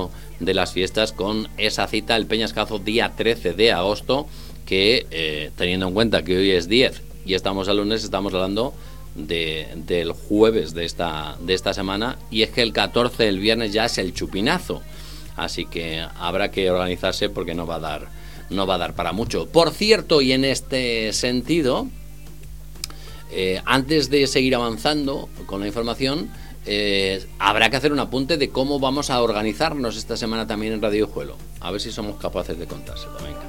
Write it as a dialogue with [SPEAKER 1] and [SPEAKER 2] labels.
[SPEAKER 1] de las fiestas con esa cita, el Peñascazo, día 13 de agosto, que teniendo en cuenta que hoy es 10 y estamos al lunes, estamos hablando del jueves de esta semana, y es que el 14, el viernes, ya es el chupinazo, así que habrá que organizarse porque no va a dar para mucho. Por cierto, y en este sentido, antes de seguir avanzando con la información, habrá que hacer un apunte de cómo vamos a organizarnos esta semana también en Radio Juelo. A ver si somos capaces de contárselo. Venga.